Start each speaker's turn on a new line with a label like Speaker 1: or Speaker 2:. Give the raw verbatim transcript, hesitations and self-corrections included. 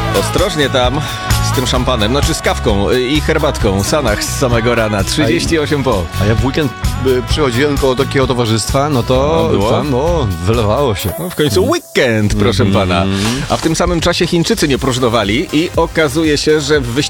Speaker 1: Ostrożnie tam z tym szampanem, znaczy z kawką i herbatką. Sanach z samego rana, trzydzieści osiem po.
Speaker 2: A ja w weekend y, przychodziłem koło takiego towarzystwa, no to
Speaker 1: A, było?
Speaker 2: tam o, wylewało się.
Speaker 1: No w końcu weekend, proszę pana. A w tym samym czasie Chińczycy nie próżnowali i okazuje się, że w wyścigu